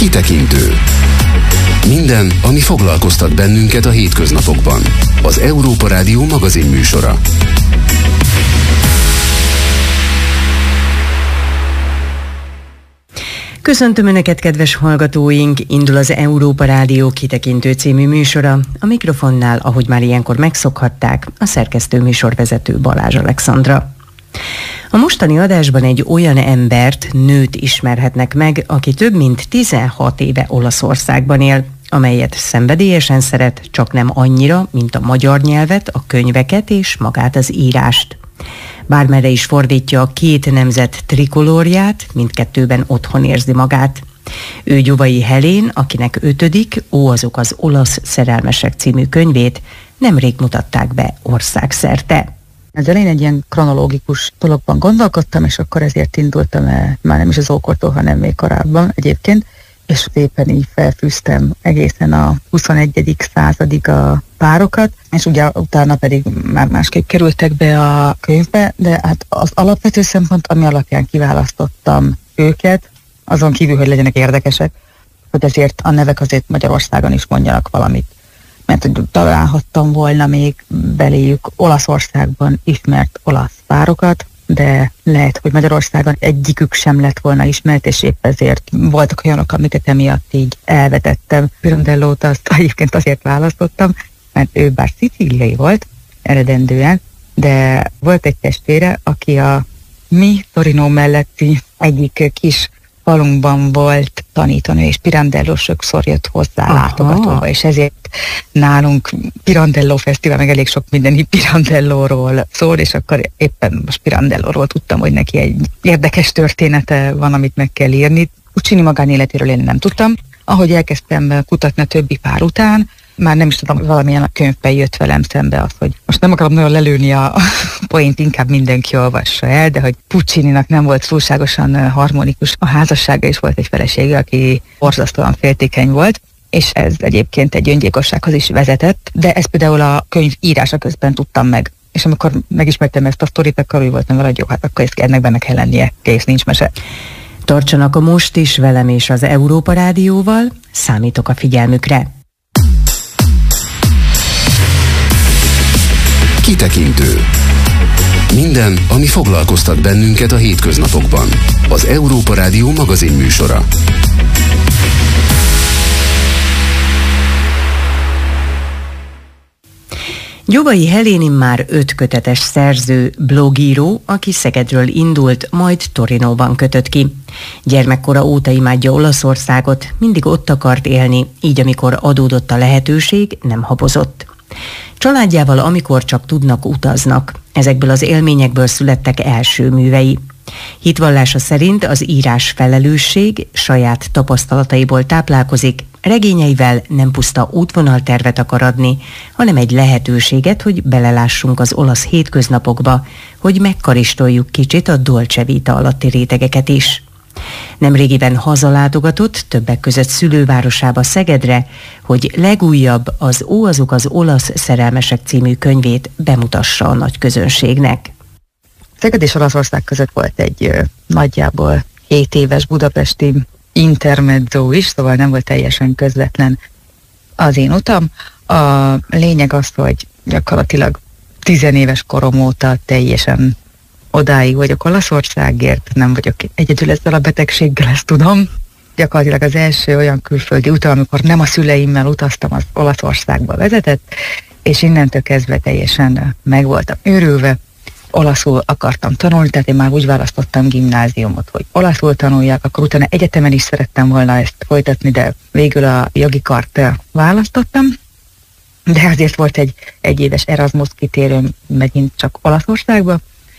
Kitekintő. Minden, ami foglalkoztat bennünket a hétköznapokban. Az Európa Rádió magazin műsora. Köszöntöm Önöket, kedves hallgatóink! Indul az Európa Rádió Kitekintő című műsora. A mikrofonnál, ahogy már ilyenkor megszokhatták, a szerkesztő műsorvezető Balázs Alexandra. A mostani adásban egy olyan embert, nőt ismerhetnek meg, aki több mint 16 éve Olaszországban él, amelyet szenvedélyesen szeret, csak nem annyira, mint a magyar nyelvet, a könyveket és magát az írást. Bármerre is fordítja a két nemzet trikolórját, mindkettőben otthon érzi magát. Ő Gyuvai Helén, akinek 5. Ó, azok az olasz szerelmesek című könyvét nemrég mutatták be országszerte. Az elején egy ilyen kronológikus dologban gondolkodtam, és akkor ezért indultam el, már nem is az ókortól, hanem még korábban egyébként, és szépen így felfűztem egészen a 21. századig a párokat, és ugye utána pedig már másképp kerültek be a könyvbe, de hát az alapvető szempont, ami alapján kiválasztottam őket, azon kívül, hogy legyenek érdekesek, hogy ezért a nevek azért Magyarországon is mondjanak valamit. Mert hogy találhattam volna még beléjük Olaszországban ismert olasz párokat, de lehet, hogy Magyarországon egyikük sem lett volna ismert, és épp ezért voltak olyanok, amiket emiatt így elvetettem. Pirondellót azt egyébként azért választottam, mert ő bár szicíliai volt eredendően, de volt egy testvére, aki a mi Torino melletti egyik kis falunkban volt tanítónő, és Pirandello sokszor jött hozzá látogatóba, és ezért nálunk Pirandello Fesztivál, meg elég sok minden Pirandellóról szól, és akkor éppen most Pirandellóról tudtam, hogy neki egy érdekes története van, amit meg kell írni. Puccini magánéletéről én nem tudtam. Ahogy elkezdtem kutatni a többi pár után, már nem is tudom, valamilyen a könyvben jött velem szembe az, hogy most nem akarom nagyon lelőni a poént, inkább mindenki olvassa el, de hogy Puccininak nem volt túlságosan harmonikus a házassága, és volt egy felesége, aki borzasztóan féltékeny volt, és ez egyébként egy öngyilkossághoz is vezetett, de ezt például a könyv írása közben tudtam meg. És amikor megismertem ezt a sztorit, akkor úgy voltam vele, hogy jó, hát akkor ennek benne kell lennie, kész, nincs mese. Tartsanak a most is velem és az Európa Rádióval, számítok a figyelmükre. Kitekintő. Minden, ami foglalkoztat bennünket a hétköznapokban. Az Európa Rádió magazin műsora. Gyuvai Helén már 5 kötetes szerző, blogíró, aki Szegedről indult, majd Torinóban kötött ki. Gyermekkora óta imádja Olaszországot, mindig ott akart élni, így amikor adódott a lehetőség, nem habozott. Családjával amikor csak tudnak, utaznak. Ezekből az élményekből születtek első művei. Hitvallása szerint az írás felelősség, saját tapasztalataiból táplálkozik, regényeivel nem puszta útvonaltervet akar adni, hanem egy lehetőséget, hogy belelássunk az olasz hétköznapokba, hogy megkaristoljuk kicsit a dolce vita alatti rétegeket is. Nemrégiben hazalátogatott, többek között szülővárosába, Szegedre, hogy legújabb az Ó, azok az olasz szerelmesek című könyvét bemutassa a nagy közönségnek. Szeged és Olaszország között volt egy nagyjából 7 éves budapesti intermezzo is, szóval nem volt teljesen közvetlen az én utam. A lényeg az, hogy gyakorlatilag 10 éves korom óta teljesen odáig vagyok Olaszországért, nem vagyok egyedül ezzel a betegséggel, ezt tudom. Gyakorlatilag az első olyan külföldi utam, amikor nem a szüleimmel utaztam, az Olaszországba vezetett, és innentől kezdve teljesen meg voltam őrülve. Olaszul akartam tanulni, tehát én már úgy választottam gimnáziumot, hogy olaszul tanuljak, akkor utána egyetemen is szerettem volna ezt folytatni, de végül a jogi kart választottam. De azért volt egy egyéves Erasmus kitérőm megint csak Olaszországba,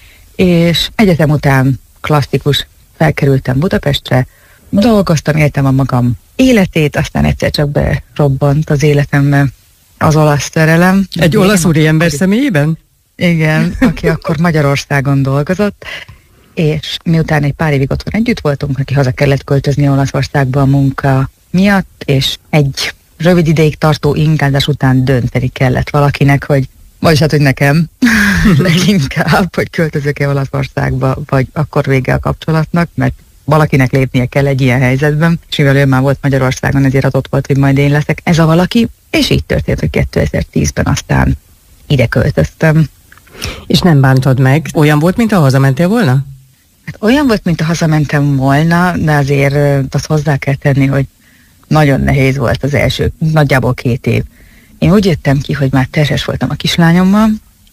és egyetem után klasszikus felkerültem Budapestre, dolgoztam, éltem a magam életét, aztán egyszer csak berobbant az életembe az olasz szerelem. Egy olasz úriember személyében? Igen, aki akkor Magyarországon dolgozott, és miután egy pár évig otthon együtt voltunk, aki haza kellett költözni Olaszországba a munka miatt, és egy rövid ideig tartó ingázás után dönteni kellett valakinek, hogy vagyis hát, hogy nekem leginkább, hogy költözök-e Olaszországba, vagy akkor vége a kapcsolatnak, mert valakinek lépnie kell egy ilyen helyzetben, és mivel ő már volt Magyarországon, ezért adott volt, hogy majd én leszek ez a valaki, és így történt, hogy 2010-ben aztán ide költöztem. És nem bántad meg? Olyan volt, mint ha hazamentél volna? Hát olyan volt, mint ha hazamentem volna, de azért azt hozzá kell tenni, hogy nagyon nehéz volt az első, nagyjából 2 év. Én úgy jöttem ki, hogy már terhes voltam a kislányommal,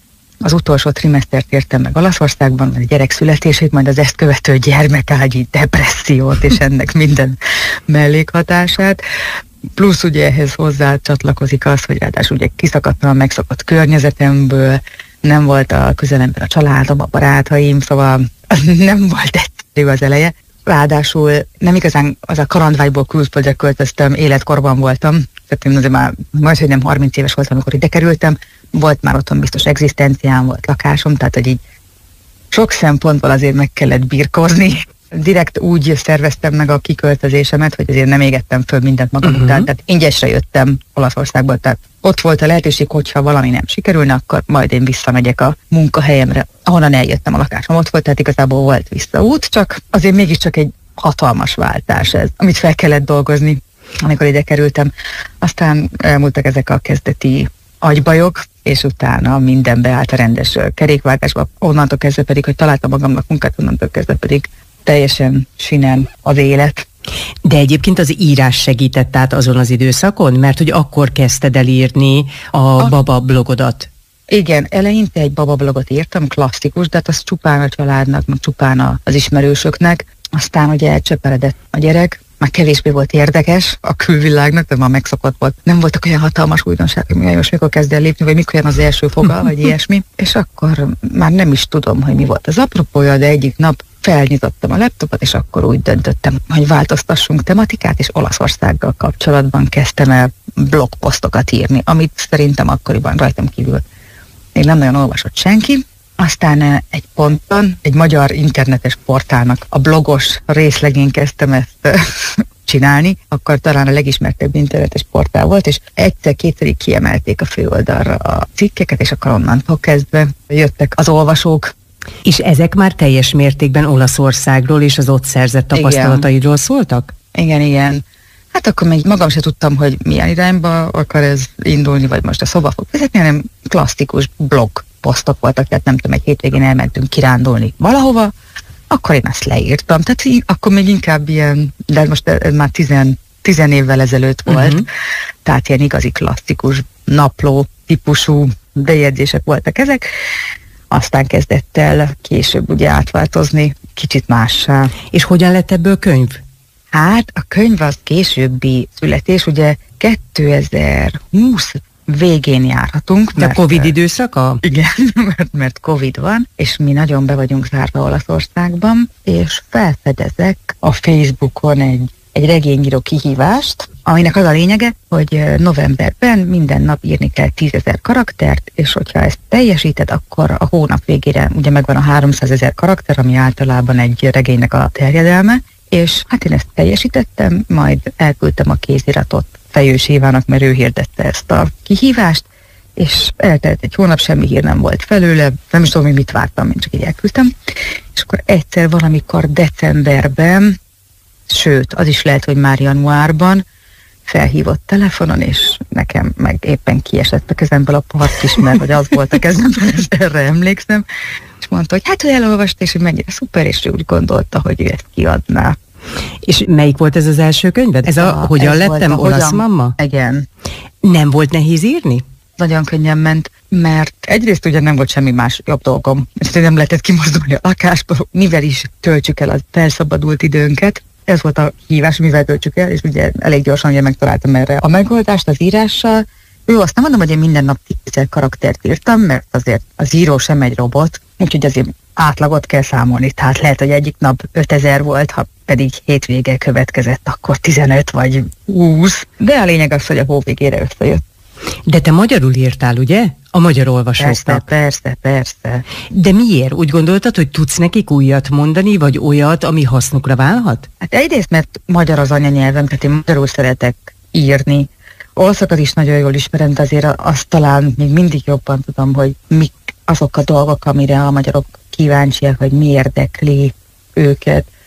az utolsó trimesztert értem meg Olaszországban, a gyerek születését, majd az ezt követő gyermekágyi depressziót, és ennek minden mellékhatását. Plusz ugye ehhez hozzá csatlakozik az, hogy ráadásul ugye kiszakadtam a megszokott környezetemből, nem volt a közelemben a családom, a barátaim, szóval nem volt egyszerű az eleje. Ráadásul nem igazán az a kalandvágyból külföldre költöztem, életkorban voltam, tehát én azért már majdhogy nem 30 éves voltam, amikor ide kerültem, volt már otthon biztos egzisztenciám, volt lakásom, tehát hogy így sok szempontból azért meg kellett birkózni. Direkt úgy szerveztem meg a kiköltözésemet, hogy azért nem égettem föl mindent magam után, tehát ingyesre jöttem Olaszországból, tehát ott volt a lehetőség, hogyha valami nem sikerülne, akkor majd én visszamegyek a munkahelyemre, ahonnan eljöttem, a lakásom ott volt, tehát igazából volt visszaút, csak azért mégiscsak egy hatalmas váltás ez, amit fel kellett dolgozni, amikor ide kerültem. Aztán elmúltak ezek a kezdeti agybajok, és utána minden beállt a rendes kerékvágásba, onnantól kezdve pedig, hogy találtam magamnak munkát, onnantól kezdve pedig teljesen sinen az élet. De egyébként az írás segített át azon az időszakon? Mert hogy akkor kezdted el írni a baba blogodat. Igen, eleinte egy baba blogot írtam, klasszikus, de hát az csupán a családnak, meg csupán az ismerősöknek. Aztán ugye elcsöperedett a gyerek, már kevésbé volt érdekes a külvilágnak, de már megszokott volt. Nem voltak olyan hatalmas újdonságok, hogy most mikor kezd el lépni, vagy mikor jön az első foga, vagy ilyesmi. És akkor már nem is tudom, hogy mi volt az apropója, de egyik nap felnyitottam a laptopot, és akkor úgy döntöttem, hogy változtassunk tematikát, és Olaszországgal kapcsolatban kezdtem el blogposztokat írni, amit szerintem akkoriban rajtam kívül még nem nagyon olvasott senki. Aztán egy ponton egy magyar internetes portálnak a blogos részlegén kezdtem ezt csinálni, akkor talán a legismertebb internetes portál volt, és egyszer-kétszer kiemelték a főoldalra a cikkeket, és akkor onnantól kezdve jöttek az olvasók. És ezek már teljes mértékben Olaszországról és az ott szerzett tapasztalataidról szóltak? Igen. Hát akkor még magam se tudtam, hogy milyen irányba akar ez indulni, vagy most a szoba fog vezetni, hanem klasszikus blog posztok voltak, tehát nem tudom, egy hétvégén elmentünk kirándulni valahova, akkor én ezt leírtam. Tehát akkor még inkább ilyen, de most ez már 10 évvel ezelőtt volt, tehát ilyen igazi klasszikus napló típusú bejegyzések voltak ezek. Aztán kezdett el később ugye átváltozni kicsit mássá. És hogyan lett ebből könyv? Hát a könyv az későbbi születés, ugye 2020 végén járhatunk. De a Covid időszaka? Igen, mert Covid van, és mi nagyon be vagyunk zárva Olaszországban, és felfedezek a Facebookon egy regényíró kihívást, aminek az a lényege, hogy novemberben minden nap írni kell 10 000 karaktert, és hogyha ezt teljesíted, akkor a hónap végére ugye megvan a 300 000 karakter, ami általában egy regénynek a terjedelme, és hát én ezt teljesítettem, majd elküldtem a kéziratot Fejős Évának, mert ő hirdette ezt a kihívást, és eltelt egy hónap, semmi hír nem volt felőle, nem is tudom, hogy mit vártam, én csak így elküldtem, és akkor egyszer valamikor decemberben, sőt, az is lehet, hogy már januárban felhívott telefonon, és nekem meg éppen kiesett a kezemből a part is, mert hogy az volt a kezemben, erre emlékszem, és mondta, hogy hát, hogy elolvasta, és hogy mennyire szuper, és ő úgy gondolta, hogy ő ezt kiadná. És melyik volt ez az első könyved? Ez a Hogyan lettem olasz mamma? Igen. Nem volt nehéz írni? Nagyon könnyen ment, mert egyrészt ugye nem volt semmi más jobb dolgom, és nem lehetett kimozdulni a lakásból, mivel is töltsük el a felszabadult időnket. Ez volt a hívás, mivel töltsük el, és ugye elég gyorsan ugye megtaláltam erre a megoldást az írással. Ő azt nem mondom, hogy én minden nap 10 000 karaktert írtam, mert azért az író sem egy robot, úgyhogy azért átlagot kell számolni. Tehát lehet, hogy egyik nap 5000 volt, ha pedig hétvége következett, akkor 15 vagy 20. De a lényeg az, hogy a hó végére összejött. De te magyarul írtál, ugye? A magyar olvasóknak. Persze. De miért? Úgy gondoltad, hogy tudsz nekik újat mondani, vagy olyat, ami hasznukra válhat? Hát egyrészt, mert magyar az anyanyelvem, tehát én magyarul szeretek írni. Olaszokat is nagyon jól ismerem, de azért azt talán még mindig jobban tudom, hogy mik azok a dolgok, amire a magyarok kíváncsiak, vagy mi érdekli őket.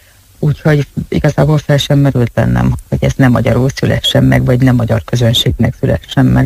úgyhogy igazából fel sem merült bennem, hogy ez nem magyarul szülessen meg, vagy nem magyar közönségnek szülessen meg.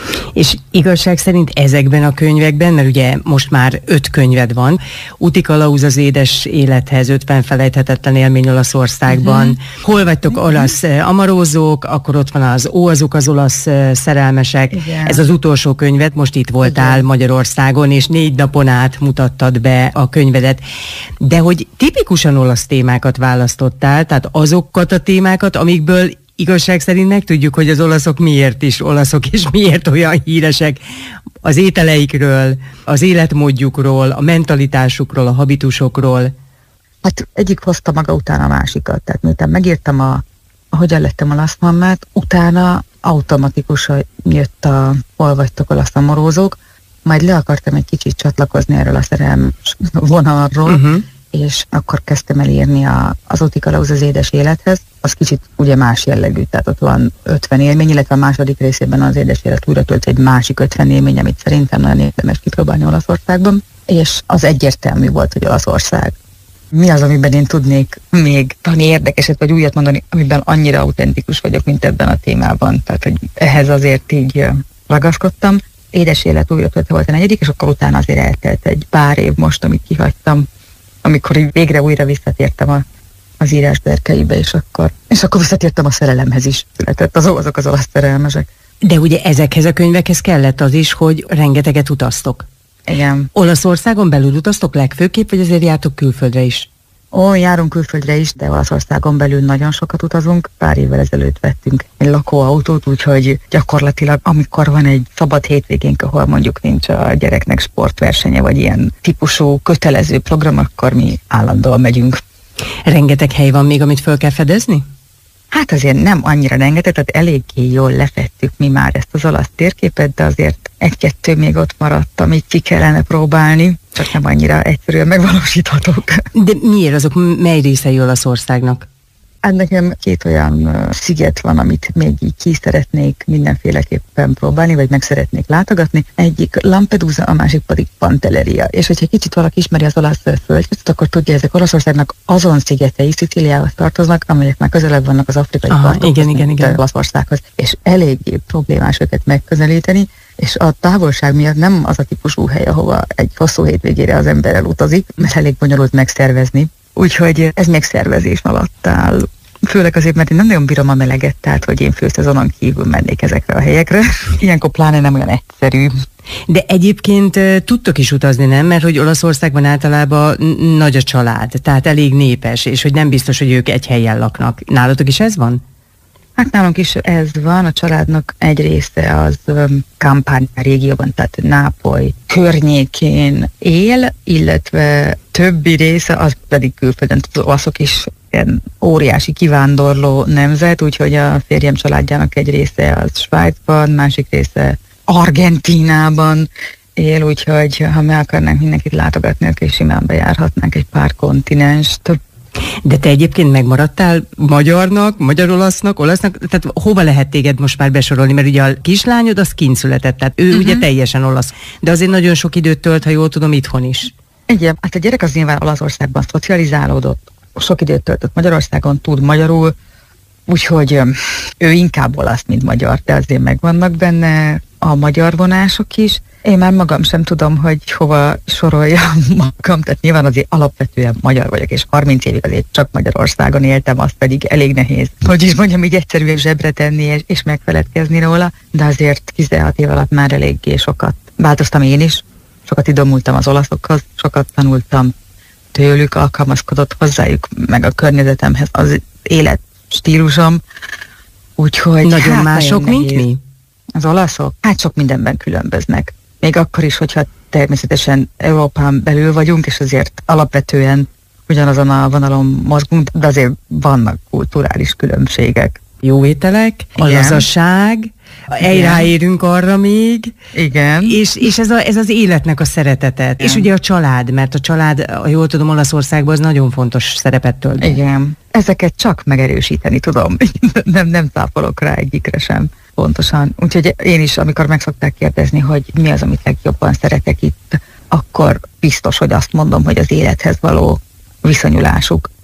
És igazság szerint ezekben a könyvekben, mert ugye most már 5 könyved van, Úti kalauz az édes élethez, 50 felejthetetlen élmény Olaszországban, hol vagytok olasz amarózók, akkor ott van az azok az olasz szerelmesek. Igen. Ez az utolsó könyved, most itt voltál. Igen. Magyarországon, és 4 napon át mutattad be a könyvedet. De hogy tipikusan olasz témákat választottál, tehát azokat a témákat, amikből igazság szerint megtudjuk, hogy az olaszok miért is olaszok, és miért olyan híresek az ételeikről, az életmódjukról, a mentalitásukról, a habitusokról. Hát egyik hozta maga után a másikat. Tehát miután megírtam hogyan lettem olasz mammát, utána automatikusan jött hol vagytok olasz amorózók, majd le akartam egy kicsit csatlakozni erről a szerelmes vonalról, és akkor kezdtem el írni az Úti kalauz az édes élethez. Az kicsit ugye más jellegű, tehát ott van 50 élmény, illetve a második részében az édes élet újra tölt egy másik 50 élmény, amit szerintem nagyon érdemes kipróbálni Olaszországban, és az egyértelmű volt, hogy Olaszország. Mi az, amiben én tudnék még valami érdekeset vagy újat mondani, amiben annyira autentikus vagyok, mint ebben a témában. Tehát, hogy ehhez azért így ragaszkodtam. Édes élet újra tölte volt a 4., és akkor utána azért eltelt egy pár év most, amit kihagytam, amikor így végre újra visszatértem az írás berkeibe, és akkor visszatértem a szerelemhez is. Született azok az olasz szerelmesek. De ugye ezekhez a könyvekhez kellett az is, hogy rengeteget utaztok. Igen. Olaszországon belül utaztok legfőképp, vagy azért jártok külföldre is? Járunk külföldre is, de Olaszországon belül nagyon sokat utazunk. Pár évvel ezelőtt vettünk egy lakóautót, úgyhogy gyakorlatilag amikor van egy szabad hétvégénk, ahol mondjuk nincs a gyereknek sportversenye, vagy ilyen típusú kötelező program, akkor mi állandóan megyünk. Rengeteg hely van még, amit föl kell fedezni? Hát azért nem annyira rengeteg, tehát eléggé jól lefettük mi már ezt az olasz térképet, de azért 1-2 még ott maradt, amit ki kellene próbálni, csak nem annyira egyszerűen megvalósíthatók. De miért azok, mely részei Olaszországnak? Hát nekem 2 olyan sziget van, amit még így ki szeretnék mindenféleképpen próbálni, vagy meg szeretnék látogatni. Egyik Lampedusa, a másik pedig Pantelleria. És hogyha kicsit valaki ismeri az olasz földet, akkor tudja, ezek Olaszországnak azon szigetei Szicíliához tartoznak, amelyek már közelebb vannak az afrikai partokhoz, igen. Olaszországhoz. És eléggé problémás őket megközelíteni, és a távolság miatt nem az a típusú hely, ahova egy hosszú hétvégére az ember elutazik, mert elég bonyolult megszervezni. Úgyhogy ez még szervezés alatt áll. Főleg azért, mert én nem nagyon bírom a meleget, tehát hogy én főszezonon kívül mennék ezekre a helyekre. Ilyenkor pláne nem olyan egyszerű. De egyébként tudtok is utazni, nem? Mert hogy Olaszországban általában nagy a család, tehát elég népes, és hogy nem biztos, hogy ők egy helyen laknak. Nálatok is ez van? Hát nálunk is ez van, a családnak egy része az Campania régióban, tehát Nápoly környékén él, illetve többi része az pedig külföldön. Az olaszok is ilyen óriási kivándorló nemzet, úgyhogy a férjem családjának egy része az Svájcban, másik része Argentínában él, úgyhogy ha meg akarnánk mindenkit látogatni, akkor simán bejárhatnánk egy pár kontinenst. De te egyébként megmaradtál magyarnak, magyar-olasznak, olasznak, tehát hova lehet téged most már besorolni, mert ugye a kislányod az kint született, tehát ő ugye teljesen olasz, de azért nagyon sok időt tölt, ha jól tudom, itthon is. Igen, hát a gyerek az nyilván Olaszországban szocializálódott, sok időt töltött Magyarországon, tud magyarul, úgyhogy ő inkább olasz, mint magyar, de azért megvannak benne a magyar vonások is. Én már magam sem tudom, hogy hova soroljam magam, tehát nyilván azért alapvetően magyar vagyok, és 30 évig azért csak Magyarországon éltem, az pedig elég nehéz. Hogy is mondjam, így egyszerűen zsebre tenni és megfeledkezni róla, de azért 16 év alatt már eléggé sokat változtam én is, sokat idomultam az olaszokhoz, sokat tanultam tőlük, alkalmazkodott hozzájuk, meg a környezetemhez az életstílusom, úgyhogy... Nagyon mások, mint mi? Az olaszok? Hát sok mindenben különböznek. Még akkor is, hogyha természetesen Európán belül vagyunk, és azért alapvetően ugyanazon a vonalon mozgunk, de azért vannak kulturális különbségek. Jó ételek, a lazaság, ráérünk arra még. Igen. És ez az életnek a szeretetet. Igen. És ugye a család, mert a család, ha jól tudom, Olaszországban az nagyon fontos szerepet tölt. Igen. Ezeket csak megerősíteni tudom. nem cáfolok rá egyikre sem. Pontosan. Úgyhogy én is, amikor meg szokták kérdezni, hogy mi az, amit legjobban szeretek itt, akkor biztos, hogy azt mondom, hogy az élethez való viszonyulásuk.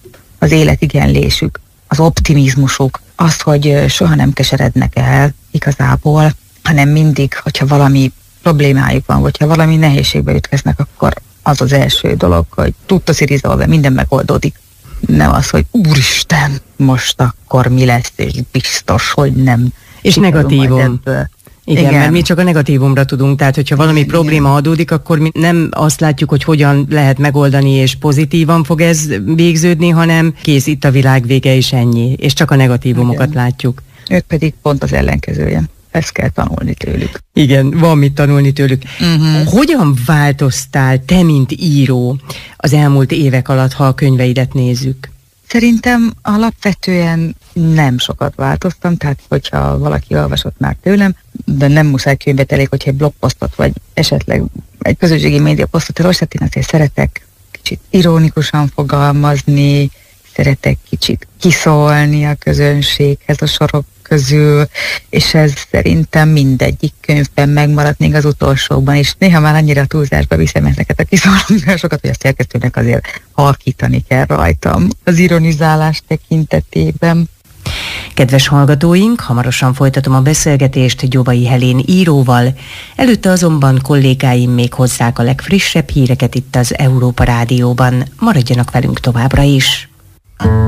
az életigenlésük, az optimizmusuk, az, hogy soha nem keserednek el igazából, hanem mindig, hogyha valami problémájuk van, vagy ha valami nehézségbe ütköznek, akkor az az első dolog, hogy tudta Szirizolve, minden megoldódik. Nem az, hogy úristen, most akkor mi lesz, és biztos, hogy nem. És negatívum. Igen, mert mi csak a negatívumra tudunk, tehát hogyha valami probléma adódik, akkor mi nem azt látjuk, hogy hogyan lehet megoldani, és pozitívan fog ez végződni, hanem kész, itt a világ vége, és ennyi, és csak a negatívumokat látjuk. Ők pedig pont az ellenkezője. Ezt kell tanulni tőlük. Igen, van mit tanulni tőlük. Hogyan változtál te, mint író az elmúlt évek alatt, ha a könyveidet nézzük? Szerintem alapvetően nem sokat változtam, tehát hogyha valaki olvasott már tőlem, de nem muszáj könyvet, elég, hogyha egy blogposztot, vagy esetleg egy közösségi média posztot elolvasott, én azért szeretek kicsit ironikusan fogalmazni, szeretek kicsit kiszólni a közönséghez a sorok közül, és ez szerintem mindegyik könyvben megmaradt, még az utolsóban is. Néha már annyira túlzásba viszem ezeket a kiszólásokat, hogy a szerkesztőnek azért halkítani kell rajtam az ironizálás tekintetében. Kedves hallgatóink, hamarosan folytatom a beszélgetést Gyovai Helén íróval, előtte azonban kollégáim még hozzák a legfrissebb híreket itt az Európa Rádióban. Maradjanak velünk továbbra is!